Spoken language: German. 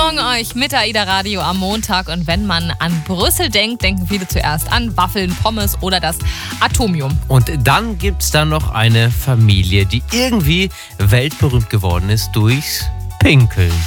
Morgen euch mit AIDA Radio am Montag. Und wenn man an Brüssel denkt, denken viele zuerst an Waffeln, Pommes oder das Atomium. Und dann gibt's da noch eine Familie, die irgendwie weltberühmt geworden ist durchs Pinkeln.